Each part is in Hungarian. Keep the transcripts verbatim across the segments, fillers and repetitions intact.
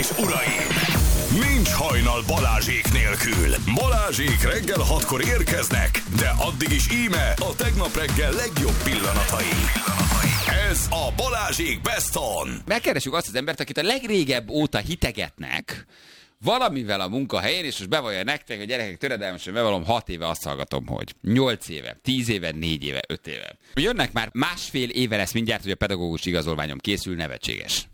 és uraim! Nincs hajnal Balázsék nélkül. Balázsék reggel hatkor érkeznek, de addig is íme a tegnap reggel legjobb pillanatai. Ez a Balázsék Best On. Megkeresjük azt az embert, akit a legrégebb óta hitegetnek valamivel a munkahelyén, és most bevallja nektek, hogy gyerekek, töredelmesen bevallom, hat éve azt hallgatom, hogy nyolc éve, tíz éve, négy éve, öt éve. Jönnek már másfél éve lesz mindjárt, hogy a pedagógus igazolványom készül, nevetséges.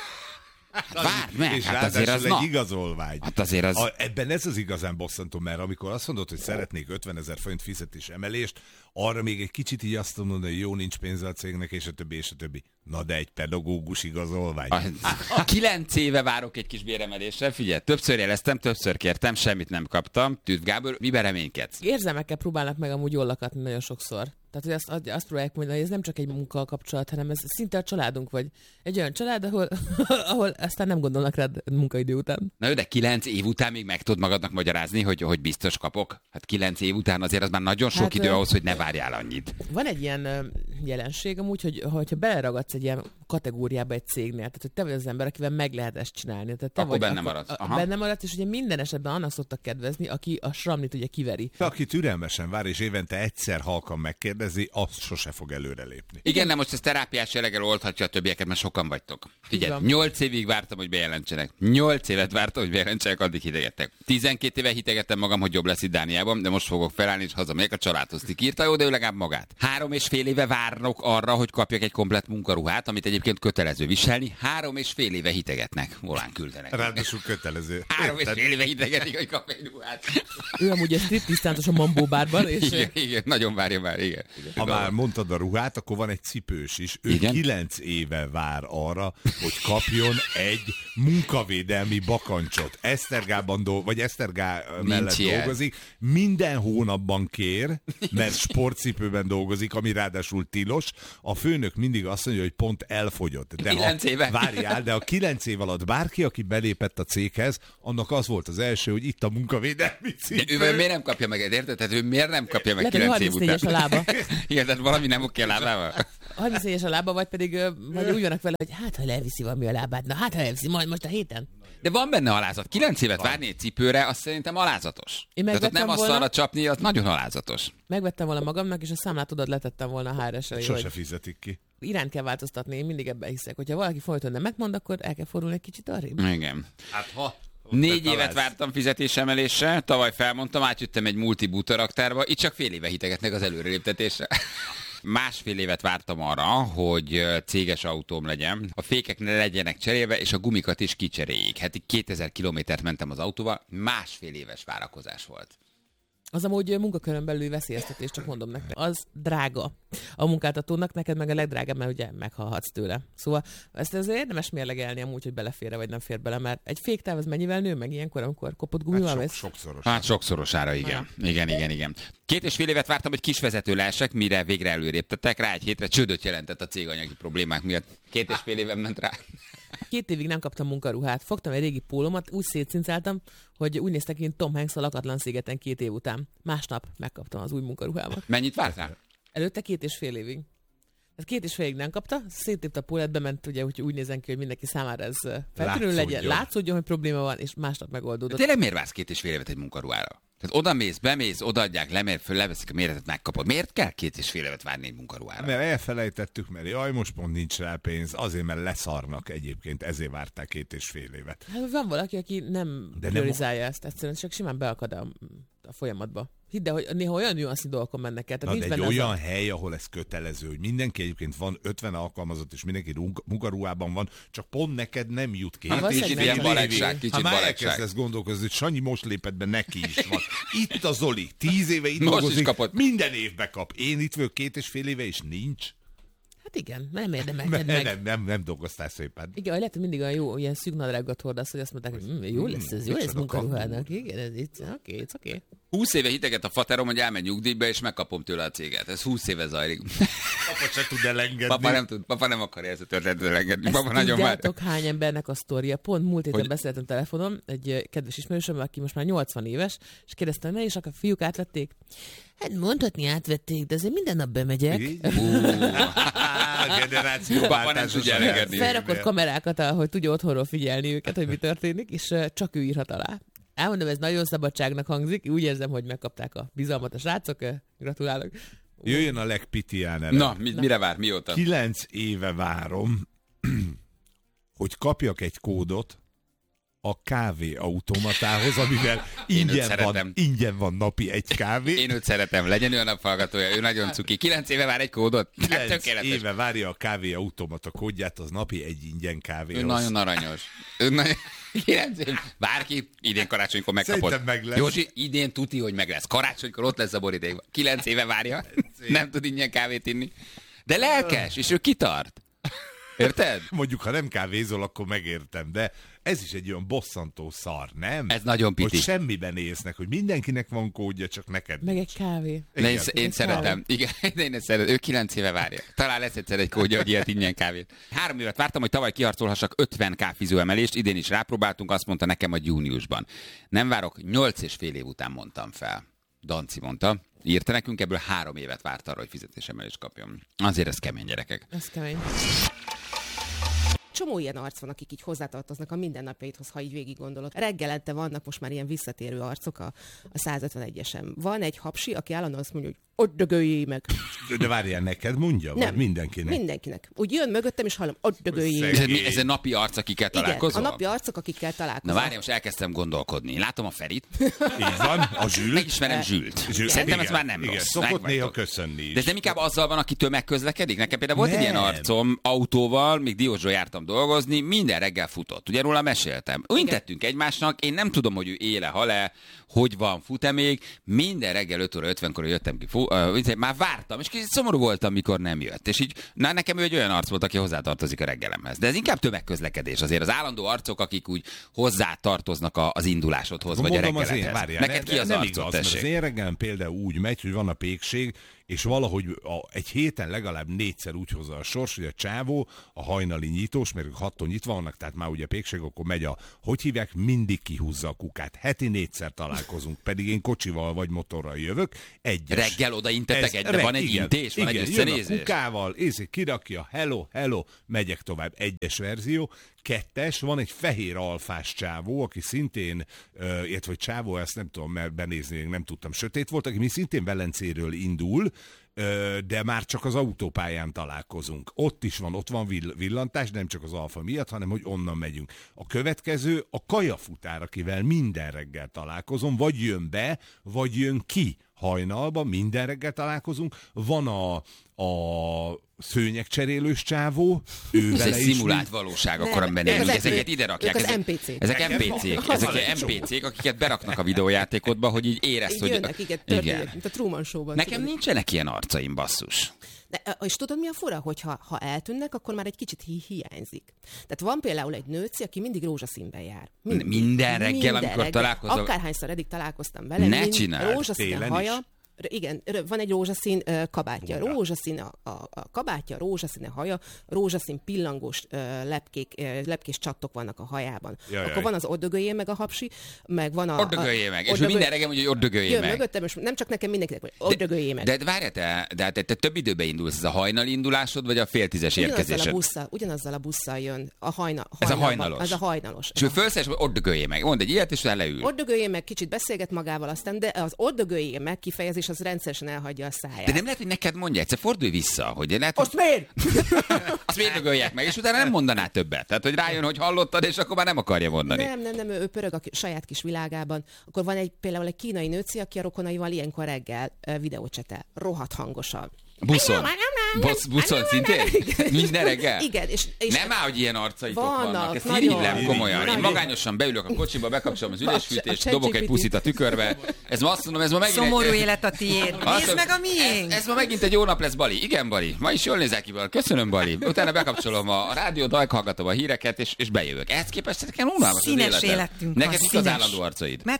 Várd meg, és hát azért az egy na. igazolvány. Hát azért az... A, ebben ez az igazán bosszantó, mert amikor azt mondod, hogy szeretnék ötvenezer forint fizetés emelést, arra még egy kicsit így azt mondod, hogy jó, nincs pénze a cégnek, és a többi, és a többi. Na de egy pedagógus igazolvány. A, a kilenc éve várok egy kis béremelésre, figyelj, többször jeleztem, többször kértem, semmit nem kaptam. Tűz Gábor, miben reménykedsz? Érzelmekkel próbálnak meg amúgy jól lakatni nagyon sokszor. Tehát, hogy azt, azt próbálják mondani, hogy ez nem csak egy munkakapcsolat, hanem ez szinte a családunk, vagy egy olyan család, ahol, ahol aztán nem gondolnak rád munkaidő után. Na jó, de kilenc év után még meg tudod magadnak magyarázni, hogy, hogy biztos kapok? Hát kilenc év után azért az már nagyon sok hát, idő ahhoz, hogy ne várjál annyit. Van egy ilyen ö, jelenség amúgy, hogy hogyha beleragadsz egy ilyen kategóriába egy cégnél, tehát hogy te vagy az ember, akivel meg lehet ezt csinálni. Tehát te akkor vagy, benne akkor, maradsz. A, benne maradsz, és ugye minden esetben annak szoktak kedvezni, aki a sramlit ugye kiveri. Aki türelmesen vár, és évente egyszer halkan megkérdezi, azt sose fog előrelépni. Igen, nem most ez terápiás jelleggel oldhatja a többieket, mert sokan vagytok. Figyelj, nyolc évig vártam, hogy bejelentsenek. Nyolc évet vártam, hogy bejelentsenek, addig hitegettek. Tizenkét éve hitegettem magam, hogy jobb lesz itt Dániában, de most fogok felállni, és hazamegyek a családhoz. Ti írta jó, de ő legalább magát. Három és fél éve várnak arra, hogy kapjak egy komplett munkaruhát, amit egyébként kötelező viselni. Három és fél éve hitegetnek. Volán küldenek. Ráadásul kötelező. Három és fél éve hitegetik, hogy kap egy ruhát. Ő amúgy egy striptisztántos a Mambó bárban, és... Igen, igen, nagyon várja már, igen. Ha már mondtad a ruhát, akkor van egy cipős is. Ő igen? kilenc éve vár arra, hogy kapjon egy munkavédelmi bakancsot. Esztergában do- vagy Esztergá mellett ilyen. dolgozik. Minden hónapban kér, mert sportcipőben dolgozik, ami ráadásul tilos. A főnök mindig azt mondja, hogy pont elfogyott. De kilenc éve. Várjál, de a kilenc év alatt bárki, aki belépett a céghez, annak az volt az első, hogy itt a munkavédelmi cipő. De ő miért nem kapja meg, érted? Tehát ő miért nem kapja meg Lehet, kilenc év után? harmincnégyes a lába. Igen, tehát valami nem oké a lábával. harmincnégyes a lába, vagy pedig vagy úgy vannak vele, hogy hát, ha elviszi valami a lábát, na hát, ha elviszi, majd most a héten. De van benne alázat. Kilenc évet várni egy cipőre, azt szerintem alázatos. Én tehát ott nem volna... asztalra csapni, az nagyon alázatos. Megvettem volna magamnak, és a számlát odad letettem volna a há er es-re. Sose hogy... fizetik ki. Irányt kell változtatni, én mindig ebben hiszek. Hogyha valaki folyton nem megmond, akkor el kell fordulni egy kicsit arrébb. Igen. Hát ha... Négy évet vártam fizetésemelésre, tavaly felmondtam, átjöttem egy multibútoraktárba, itt csak fél éve hitegetnek az előreléptetésre. Másfél évet vártam arra, hogy céges autóm legyen, a fékek ne legyenek cserélve, és a gumikat is kicseréljék. Hát kétezer kilométert mentem az autóval, másfél éves várakozás volt. Az amúgy munkakörön belüli veszélyeztetés, csak mondom nektek. Az drága a munkáltatónak, neked meg a legdrágább, mert ugye meghalhatsz tőle. Szóval ezt azért érdemes mérlegelni amúgy, hogy belefér vagy nem fér bele, mert egy féktáv az mennyivel nő meg ilyenkor, amikor kopott gumival hát vesz? sok, sokszoros. Hát sokszorosára, igen. Ja. Igen, igen, igen. Két és fél évet vártam, hogy kisvezető lehessek, mire végre előréptettek. Rá egy hétre csődöt jelentett a cég anyagi problémák miatt. Két és fél éven ment rá. Két évig nem kaptam munkaruhát. Fogtam egy régi pólómat, úgy szétszincáltam, hogy úgy néztek, mint Tom Hanks a Lakatlan szigeten két év után. Másnap megkaptam az új munkaruhámat. Mennyit vártál? Előtte két és fél évig. Tehát két és fél évig nem kapta, széttépte a pólát, bement, ugye, hogy úgy nézen ki, hogy mindenki számára ez feltűnő legyen. Látszódjon, hogy probléma van, és másnap megoldódott. De tényleg miért vársz két és fél évet egy munkaruhára? Tehát oda mész, bemész, odaadják, lemér, föl, leveszik a méretet, megkapod. Miért kell két és fél évet várni egy munkaruhára? Mert elfelejtettük, mert jaj, most pont nincs rá pénz, azért, mert leszarnak egyébként, ezért várták két és fél évet. Hát van valaki, aki nem De priorizálja nem... ezt, egyszerűen csak simán beakad a, a folyamatba. Hidd el, hogy néha olyan nüansznyi dolgokon mennek el. Na, de egy olyan a... hely, ahol ez kötelező, hogy mindenki egyébként van ötven alkalmazott, és mindenki munkaruhában van, csak pont neked nem jut ki. Hát kicsit ilyen balegság, kicsit hát már balegság. elkezdesz gondolkozni, hogy Sanyi most lépett be, neki is van. Itt a Zoli, tíz éve itt most dolgozik, minden évbe kap. Én itt vagyok két és fél éve, és nincs. Hát igen, nem érdemelted meg. Nem, nem, nem dolgoztál szépen. Igen, lehet, hogy mindig olyan jó, ilyen szűk nadrágot hordasz, hogy azt mondták, hogy mm, jó lesz ez, jó lesz munkaruhának. Igen, ez itt, oké, okay, oké. Okay. húsz éve hiteget a faterom, hogy elmegy nyugdíjba, és megkapom tőle a céget. Ez húsz éve zajlik. Papa se tud elengedni. Papa nem tud, papa nem akarja ezt a történetet elengedni. Ezt Papa nagyon már... tudjátok, hány embernek a sztoria. Pont múlt héten Hogy- beszéltem telefonon egy kedves ismerősöm, aki most már nyolcvan éves, és kérdeztem, ne, és akkor a fiúk átvették? Hát mondhatni átvették, de azért minden nap bemegyek. Papa nem tudja elengedni. Felrakott kamerákat, hogy tudja otthonról figyelni őket, hogy mi történik, és uh, csak ő írhat alá. Elmondom, ez nagyon szabadságnak hangzik, úgy érzem, hogy megkapták a bizalmat a srácok, uh, gratulálok. Jöjjön a legpitián Na, mi, mire vár, mióta? Kilenc éve várom, hogy kapjak egy kódot a kávéautomatához, amivel ingyen szeretem. van, ingyen van napi egy kávé. Én őt szeretem, legyen ő a naphallgatója, ő nagyon cuki. Kilenc éve vár egy kódot? Hát Kilenc tökéletes. éve várja a kávéautomata kódját, az napi egy ingyen kávé. Ő nagyon aranyos. Ő nagyon... Kilenc év. Bárki idén karácsonykor megkapott. Szerintem meg lesz. Józsi, idén tuti, hogy meg lesz. Karácsonykor ott lesz a boríték. Kilenc éve várja. Nem tud ingyen kávét inni. De lelkes, és ő kitart. Érted? Mondjuk, ha nem kávézol, akkor megértem, de ez is egy olyan bosszantó szar, nem? Ez nagyon piti. Hogy semmiben észnek, hogy mindenkinek van kódja, csak neked. Meg egy kávé. De én, Igen. én szeretem. Igen, én ezt szeretem. Ő kilenc éve várja. Talán lesz egyszer egy kódja, hogy ilyet ingyen kávét. Három évet vártam, hogy tavaly kiharcolhassak ötven ká fizetőemelést, idén is rápróbáltunk, azt mondta nekem, hogy júniusban. Nem várok, nyolc és fél év után mondtam fel. Danci mondta. Írta nekünk, ebből három évet várt arra, hogy fizetésemelést kapjon. Azért ez kemény, gyerekek. Ez kemény. Csomó ilyen arc van, akik így hozzátartoznak a mindennapjaidhoz, ha így végig gondolod. Reggelente vannak most már ilyen visszatérő arcok a, a százötvenegyesen. Van egy hapsi, aki állandóan azt mondja, hogy ott dögöljél meg. De várjál, neked mondja? Nem. Vagy mindenkinek? Mindenkinek. Úgy jön mögöttem, és hallom, ott dögöljél meg. Ez, mi- ez egy napi arc, akikkel Igen, találkozol? a napi arcok, akikkel Na találkozol. várjál, most elkezdtem gondolkodni. Látom a Ferit, Így van, a Zsül. megismerem Zsült. Zsül- Szerintem ez igen, már nem igen, rossz. szokott Megvagytok. néha köszönni is. De ez nem inkább azzal van, aki tömegközlekedik? Nekem például volt egy Nem. ilyen arcom autóval, még Diósról jártam dolgozni, minden reggel futott. Ugye róla meséltem. Úgy tettünk egymásnak, én nem tudom, hogy ő éle, hal-e, hogy van, fut-e még. Minden reggel öt óra ötvenkor jöttem ki. Fú, uh, már vártam, és kicsit szomorú voltam, mikor nem jött. És így, na, nekem ő egy olyan arc volt, aki hozzátartozik a reggelemhez. De ez inkább tömegközlekedés. Azért az állandó arcok, akik úgy hozzátartoznak a- az indulásodhoz, vagy a Mondom, az én, reggeledhez. várjál, Neked ne- ki az nem arcod, igaz, mert tessék? az én reggelem például úgy megy, hogy van a pékség, és valahogy a, egy héten legalább négyszer úgy hozza a sors, hogy a csávó, a hajnali nyitós, mert ők hattól nyitva vannak, tehát már ugye pékség, akkor megy a, hogy hívják, mindig kihúzza a kukát. Heti négyszer találkozunk, pedig én kocsival vagy motorral jövök. Egyes. Reggel odaintetek Ez- egyre, reg- van egy igen, intés, van igen, egy jön a összenézés? kukával, és kirakja, hello, hello, megyek tovább. Egyes verzió. Kettes, van egy fehér alfás csávó, aki szintén, uh, illetve hogy csávó, ezt nem tudom, mert benézni nem tudtam, sötét volt, aki mi szintén Velencéről indul, uh, de már csak az autópályán találkozunk. Ott is van, ott van vill- villantás, nem csak az alfa miatt, hanem hogy onnan megyünk. A következő a kajafutár, akivel minden reggel találkozom, vagy jön be, vagy jön ki hajnalban, minden reggel találkozunk. Van a, a szőnyegcserélős csávó, ő Ez vele egy is szimulált valóság, akkor Nem, amiben ezek- élünk. Ezeket ide rakják. ők az ezek- em pé cé-k. Ezek em pé cé-k. Ezek Van egy em pé cé-k, akiket beraknak a videójátékodba, hogy így érezd, Így hogy... jönnek, igen, történik, mint a Truman Show-ban. Nekem tudod. nincsenek ilyen arcaim, basszus. De, és tudod, mi a fura? Hogy ha, ha eltűnnek, akkor már egy kicsit hi- hiányzik. Tehát van például egy nőci, aki mindig rózsaszínben jár. Minden reggel, amikor találkozol- Akárhányszor eddig találkoztam vele. Ne mind- csináld, Rózsaszín a télen haja. is. R- Igen, r- van egy rózsaszín uh, kabátja, Góra. rózsaszín a, a, a kabátja, rózsaszín a haja, rózsaszín pillangós uh, lepkék, uh, lepkés csattok vannak a hajában. Jaj, Akkor jaj. van az ott dögöljél meg a hapsi, meg van a... Ott dögöljél meg. És ott ő minden dögöl- reggel mondja, hogy ott dögöljél Jön meg. mögöttem, és nem csak nekem, mindenkinek, hogy ott dögöljél meg. De, de várjál, te, de te, te több időben indulsz, ez a hajnali indulásod, vagy a fél tízes Ugyanazzal a, érkezésed? busszal, ugyanazzal a busszal jön a hajna, Ez a hajnalban. hajnalos. Ez a hajnalos. És ő felszáll, és ott dögöljél meg. Mondd egy ilyet, és utána leül. Ott dögöljél meg, kicsit beszélget magával, aztán de az ott dögöljél meg kifejezés az rendszeresen elhagyja a száját. De nem lehet, hogy neked mondja, egyszer fordulj vissza, hogy lehet, Azt hogy miért? azt miért dögöljek meg, és utána nem mondaná többet. Tehát, hogy rájön, hogy hallottad, és akkor már nem akarja mondani. Nem, nem, nem, ő pörög a ki- saját kis világában. Akkor van egy például egy kínai nőci, aki a rokonaival ilyenkor reggel uh, videócsetel. Rohadt hangosan. Buszon. Busz, buszon szintén? Minden reggel? Igen, és, és Nem áll, hogy ilyen arcaitok Vannak, vannak. Ezt nagyon. irigylem komolyan. Én Nagyon. magányosan beülök a kocsiba, bekapcsolom az üresfűtést, A dobok egy ChatGPT. puszit a tükörbe. Ez ma azt mondom, ez ma megint... Szomorú egy... élet a tiéd. Azt Nézd mondom, meg a miénk. Ez, ez ma megint egy jó nap lesz, Bali. Igen, Bali. Ma is jól nézel ki, Bali. Köszönöm, Bali. Utána bekapcsolom a rádiót, hallgatom a híreket, és, és bejövök. Ehhez képest nekem unalmas az Színes életem. életünk Neked van, mik az színes. állandó arcaid? Metró,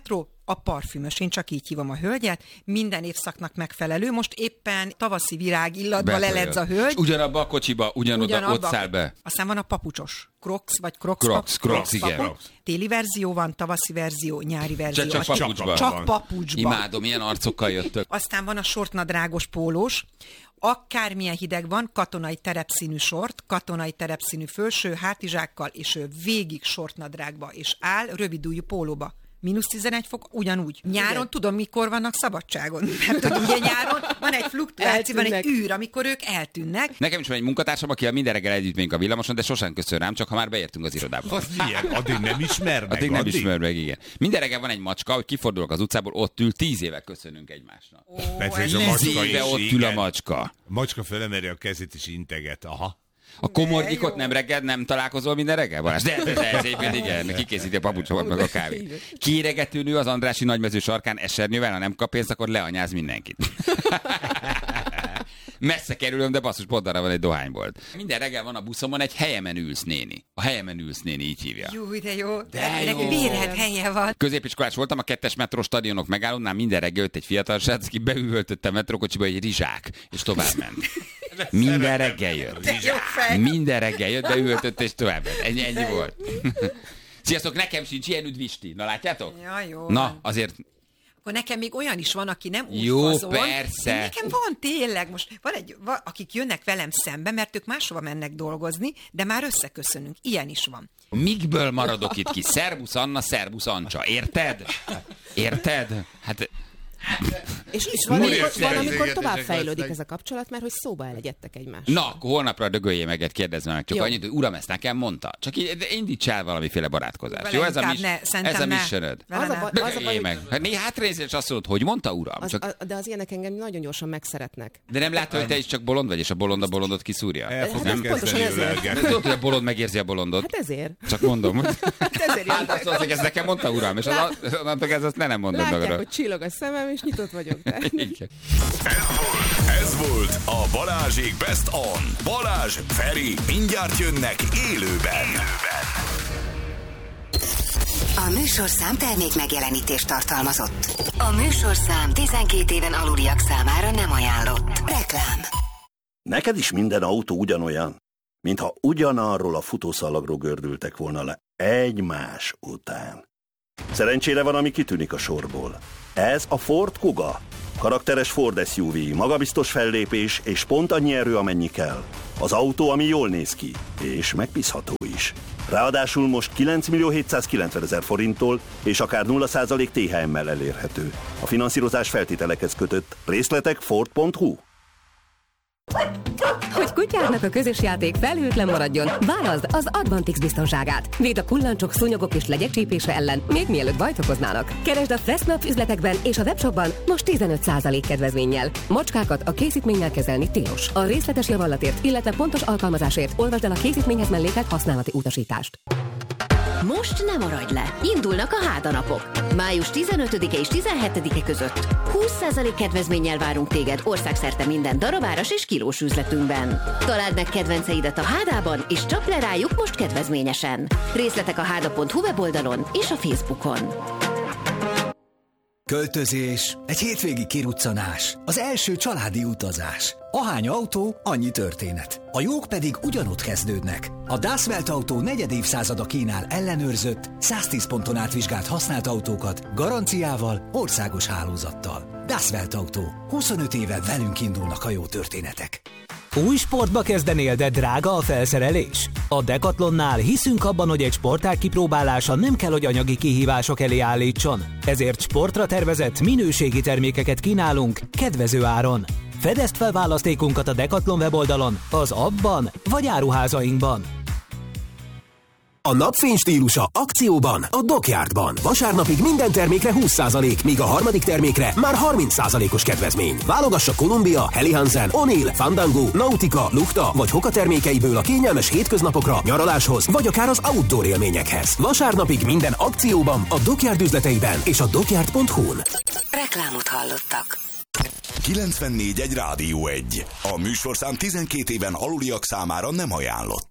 a parfümös. Én csak így hívom a hölgyet. Minden évszaknak megfelelő. Most éppen tavaszi virág illatba leledz a hölgy. És ugyanabba a kocsiba, ugyanoda, Ugyanabba, ott száll be. Aztán van a papucsos. Crocs, vagy Crocs. Crocs, Crocs, igen. papu. Téli verzió van, tavaszi verzió, nyári verzió. Csak, csak papucsban. Csak papucsban. Imádom, ilyen arcokkal jöttök. Aztán van a sortnadrágos pólós. Akármilyen hideg van, katonai terepszínű sort, katonai terepszínű fölső, hátizsákkal, és ő végig sortnadrágba, és áll rövidújú pólóba. mínusz tizenegy fok, ugyanúgy. Nyáron igen. Tudom, mikor vannak szabadságon. Mert tudod, ugye nyáron van egy fluktuáció, van egy űr, amikor ők eltűnnek. Nekem is van egy munkatársam, aki a minden reggel együtt megyünk a villamoson, de sosem köszön rám, csak ha már beértünk az irodába. Az ilyen, addig nem ismer meg. Addig nem addig? ismer meg, igen. Minden reggel van egy macska, hogy kifordulok az utcából, ott ül, tíz éve köszönünk egymásnak. Tíz éve ott ül a macska. A macska felemeri a kezét és integet, aha. A komornyikot nem reggel, nem találkozol minden reggel, Balázs? De, de, de ez egyébként igen, kikészíti a papucsomat meg a kávét. Kéregető nő az Andrássy nagymező sarkán esernyővel, ha nem kap pénzt, akkor leanyáz mindenkit. Messze kerülöm, de basszus, pont arra van egy dohánybolt. Minden reggel van a buszomon egy helyemen ülsz néni. A helyemen ülsz néni, így hívja. Jó, de jó. De jó. Bérelt helye van. Középiskolás voltam, a kettes metró stadionok megállónál minden reggel jött egy fiatal srác, aki beüvöltötte a metrókocsiba egy rizsák, és tovább ment. Minden reggel jött. Minden reggel jött, beüvöltött, és tovább ment. Ennyi, ennyi volt. Sziasztok, nekem sincs ilyen üdvisti. Na, látjátok? Ja, jó. Na, azért... Akkor nekem még olyan is van, aki nem úgy jó, fazon. persze. Nekem van tényleg, most van egy, van, akik jönnek velem szembe, mert ők máshova mennek dolgozni, de már összeköszönünk. Ilyen is van. Mikből maradok itt ki? Szerbusz Anna, szerbusz Ancsa. Érted? Érted? Hát... És, és van, amikor, van, amikor tovább fejlődik ez a kapcsolat, mert hogy szóba elegyedtek egymást. Na, akkor holnapra dögöljél meg, kérdezzem meg. Csak jó. Annyit, hogy uram, ezt nekem mondta. Csak indíts el valamiféle barátkozást. Vele jó, ez a, mis- ne, ez a missionöd. Dögöljél meg. Hát néha hátranézél, és azt mondod, hogy mondta, uram? Az, csak... a, de az ilyenek engem nagyon gyorsan megszeretnek. De nem látod, hogy te is csak bolond vagy, és a bolond a bolondot kiszúrja? El fog nem pontosan ezért. Tudod, hogy a bolond megérzi a bolondot. Hát ezért. Csak mondom. Hát ezért jön. Hát azt mondod, hogy ez nekem mondta, uram, és onnantól ez azt ne nem mondod magadra. magadra. Látják, hogy csillog a szemem, és nyitott vagyok. Ez volt a Balázsék Best On. Balázs, Feri, mindjárt jönnek élőben. A műsorszám termék megjelenítést tartalmazott. A műsorszám tizenkét éven aluliak számára nem ajánlott. Reklám. Neked is minden autó ugyanolyan, mintha ugyanarról a futószalagról gördültek volna le egymás után. Szerencsére van, ami kitűnik a sorból. Ez a Ford Kuga. Karakteres Ford es u vé, magabiztos fellépés és pont annyi erő, amennyi kell. Az autó, ami jól néz ki, és megbízható is. Ráadásul most kilenc millió hétszázkilencvenezer forinttól és akár nulla százalék té há emmel elérhető. A finanszírozás feltételekhez kötött. Részletek ford pont hu. Hogy kutyádnak a közös játék felhőtlen maradjon, válaszd az Advantix biztonságát. Véd a kullancsok, szúnyogok és legyek csípése ellen, még mielőtt bajt okoznának. Keresd a Fressnapf üzletekben és a webshopban most tizenöt százalék kedvezménnyel. Macskákat a készítménnyel kezelni tilos. A részletes javallatért, illetve pontos alkalmazásért olvasd el a készítményhez mellékelt használati utasítást. Most nem maradj le! Indulnak a hádanapok. május tizenötödike és tizenhetedike között. húsz százalék kedvezménnyel várunk téged országszerte minden darabáras és kilós üzletünkben. Találd meg kedvenceidet a Hádában, és csap le rájuk most kedvezményesen. Részletek a háda pont hu weboldalon és a Facebookon. Költözés, egy hétvégi kiruccanás, az első családi utazás. Ahány autó, annyi történet. A jók pedig ugyanott kezdődnek. A Das Welt Autó negyed évszázada kínál ellenőrzött, száztíz ponton átvizsgált használt autókat, garanciával, országos hálózattal. Das Welt Autó. huszonöt éve velünk indulnak a jó történetek. Új sportba kezdenél, de drága a felszerelés? A Decathlonnál hiszünk abban, hogy egy sportág kipróbálása nem kell, hogy anyagi kihívások elé állítson. Ezért sportra tervezett, minőségi termékeket kínálunk kedvező áron. Fedezd fel választékunkat a Decathlon weboldalon, az appban vagy áruházainkban. A napfény stílusa akcióban a Dockyardban. Vasárnapig minden termékre húsz százalék, míg a harmadik termékre már harminc százalékos kedvezmény. Válogassa Columbia, Helly Hansen, O'Neill, Fandango, Nautica, Lukta vagy Hoka termékeiből a kényelmes hétköznapokra, nyaraláshoz vagy akár az outdoor élményekhez. Vasárnapig minden akcióban a Dockyard üzleteiben és a dockyard pont hu-n. Reklámot hallottak. kilencvennégy egy Rádió egy. A műsorszám tizenkét éven aluliak számára nem ajánlott.